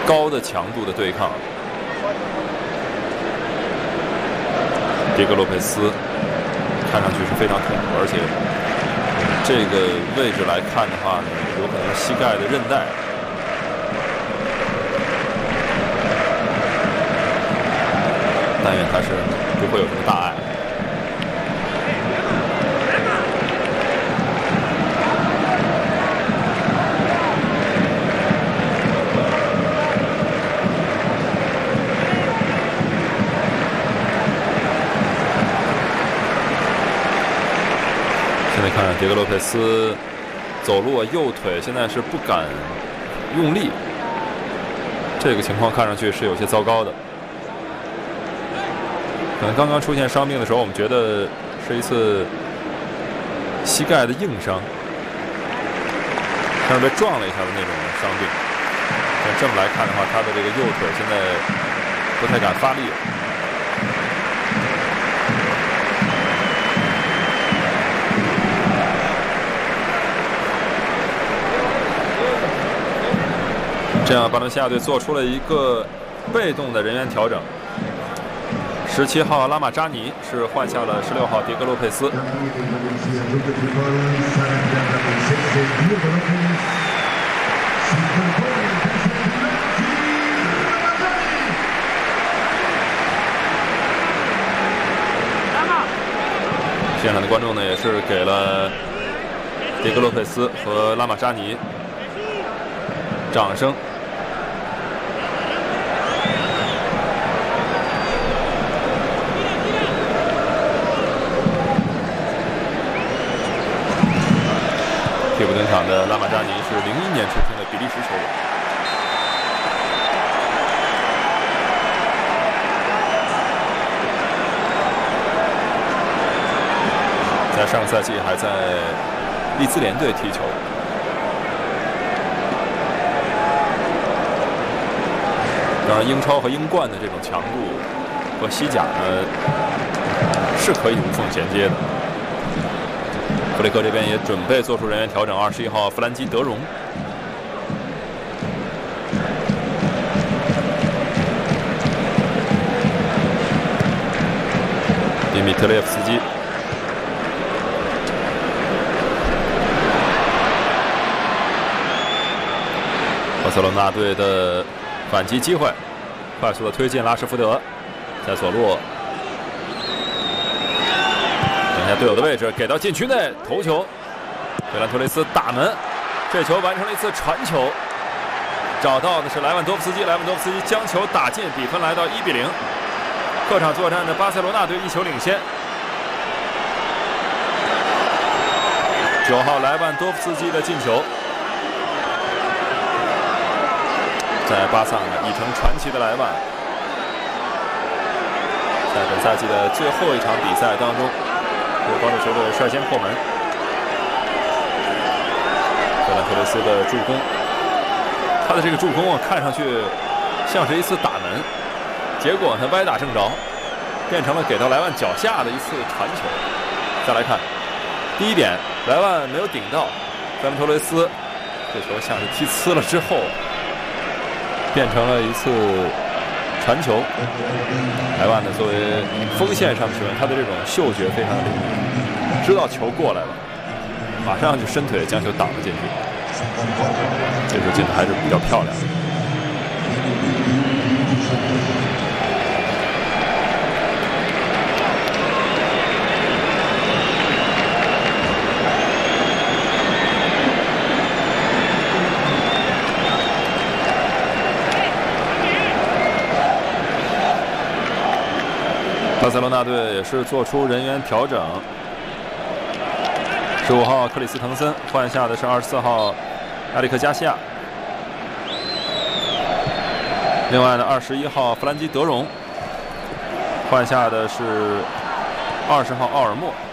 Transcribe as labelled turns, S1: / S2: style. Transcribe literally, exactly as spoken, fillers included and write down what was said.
S1: 高的强度的对抗。迪格洛佩斯看上去是非常痛苦，而且这个位置来看的话呢，有可能膝盖的韧带。但愿他是不会有什么大碍。现在看迪格洛佩斯走路啊，右腿现在是不敢用力，这个情况看上去是有些糟糕的。可能刚刚出现伤病的时候，我们觉得是一次膝盖的硬伤，像是被撞了一下的那种伤病。但这么来看的话，他的这个右腿现在不太敢发力了。这样，巴伦西亚队做出了一个被动的人员调整。十七号拉马扎尼是换下了十六号迪格洛佩斯。现场的观众呢，也是给了迪格洛佩斯和拉马扎尼掌声。替补登场的拉马扎尼是零一年出生的比利时球员。在上个赛季还在利兹联队踢球。当然，英超和英冠的这种强度和西甲呢是可以无缝衔接的。弗雷克这边也准备做出人员调整，二十一号弗兰基德容。迪米特列夫斯基。巴塞罗那队的反击机会，快速的推进拉什福德，在左路。等下队友的位置，给到禁区内，头球，费兰托雷斯打门，这球完成了一次传球，找到的是莱万多夫斯基，莱万多夫斯基将球打进，比分来到一比零。客场作战的巴塞罗那队一球领先。九号莱万多夫斯基的进球，在巴萨呢已成传奇的莱万，在本赛季的最后一场比赛当中。为帮助球队率先破门，费兰托雷斯的助攻，他的这个助攻啊，看上去像是一次打门，结果呢歪打正着，变成了给到莱万脚下的一次传球。再来看，第一点，莱万没有顶到，费兰托雷斯这球像是踢呲了之后，变成了一次传球。莱万呢，作为锋线上的球员，他的这种嗅觉非常灵敏，知道球过来了，马上就伸腿将球挡了进去。这球进的还是比较漂亮的。巴塞罗那队也是做出人员调整，十五号克里斯滕森换下的是二十四号埃里克加西亚，另外呢，二十一号弗兰基德容换下的是二十号奥尔莫。